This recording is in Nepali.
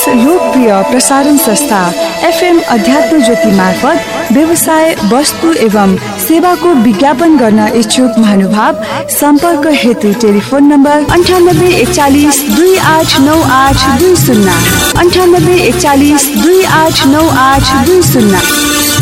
लोकप्रिय प्रसारण संस्था FM अध्यात्म ज्योति मार्फत व्यवसाय वस्तु एवं सेवाको विज्ञापन गर्न इच्छुक महानुभाव सम्पर्क हेतु टेलिफोन नम्बर 9841 289820 9841 289820